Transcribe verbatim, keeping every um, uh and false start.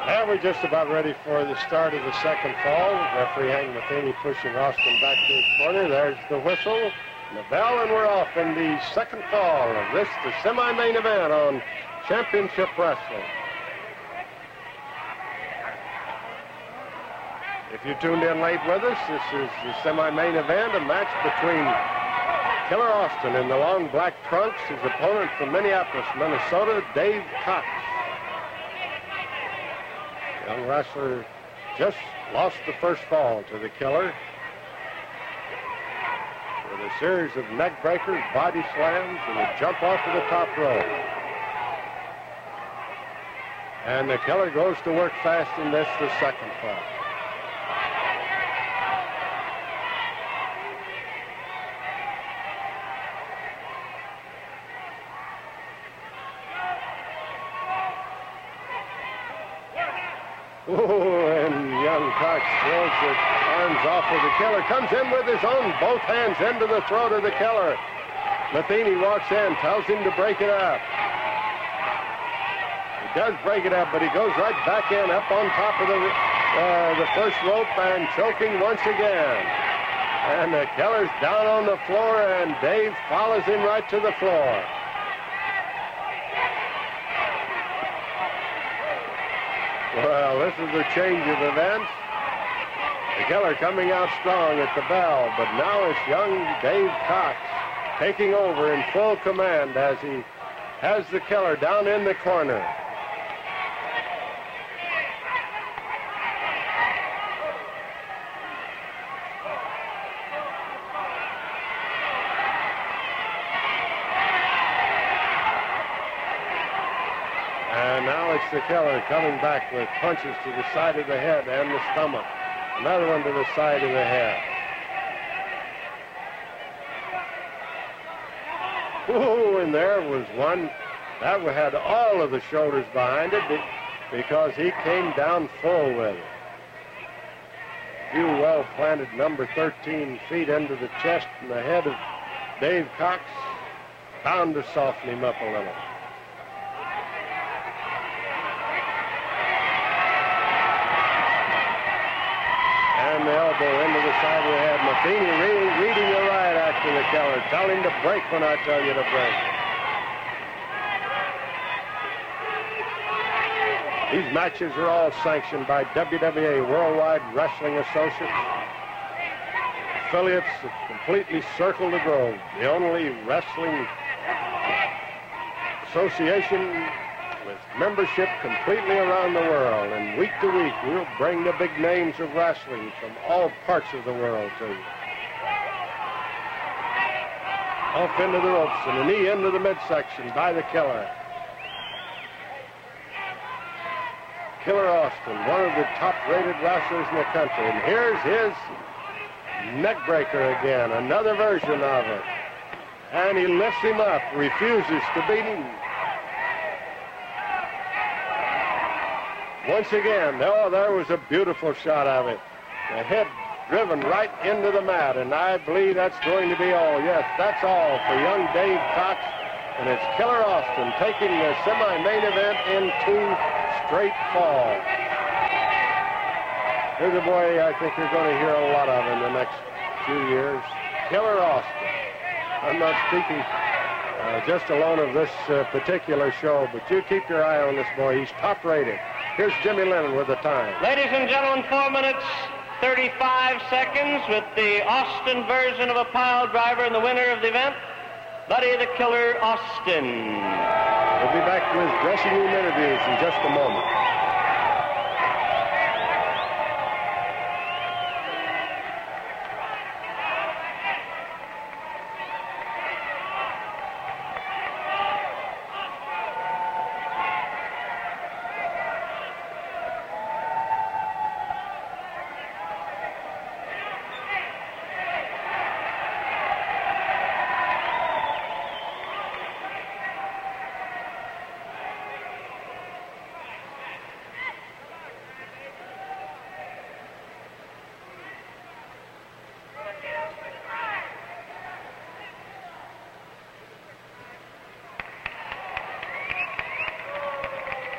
And we're just about ready for the start of the second fall. Referee Hank Matheny pushing Austin back to his corner. There's the whistle and the bell, and we're off in the second fall of this, the semi-main event on Championship Wrestling. If you tuned in late with us, this is the semi-main event, a match between Killer Austin in the long black trunks, his opponent from Minneapolis, Minnesota, Dave Cox. Young wrestler just lost the first fall to the Killer with a series of neck breakers, body slams, and a jump off of the top rope. And the Killer goes to work fast in this, the second fall. Oh, and young Cox throws the arms off of the Killer. Comes in with his own, both hands into the throat of the Killer. Matheny walks in, tells him to break it up. He does break it up, but he goes right back in, up on top of the, uh, the first rope and choking once again. And the Killer's down on the floor, and Dave follows him right to the floor. Well, this is a change of events. The Killer coming out strong at the bell, but now it's young Dave Cox taking over in full command as he has the Killer down in the corner. And now it's the Killer coming back with punches to the side of the head and the stomach. Another one to the side of the head. Ooh, and there was one that had all of the shoulders behind it because he came down full with it. Few well-planted number thirteen feet into the chest and the head of Dave Cox, bound to soften him up a little. And the elbow into the side of the head. Matheny re reading the right after the Killer. Tell him to break when I tell you to break. These matches are all sanctioned by W W A, Worldwide Wrestling Associates. Affiliates that completely circle the globe. The only wrestling association with membership completely around the world, and week to week we'll bring the big names of wrestling from all parts of the world to you. Off into the ropes and a knee into the midsection by the Killer. Killer Austin, one of the top-rated wrestlers in the country, and here's his neck breaker again, another version of it. And he lifts him up, refuses to beat him. Once again, oh, there was a beautiful shot of it. The head driven right into the mat, and I believe that's going to be all. Yes, that's all for young Dave Cox, and it's Killer Austin taking the semi-main event in two straight falls. Here's a boy I think you're going to hear a lot of in the next few years, Killer Austin. I'm not speaking uh, just alone of this uh, particular show, but you keep your eye on this boy. He's top-rated. Here's Jimmy Lennon with the time. Ladies and gentlemen, four minutes, thirty-five seconds with the Austin version of a pile driver and the winner of the event, Buddy the Killer Austin. We'll be back with dressing room interviews in just a moment.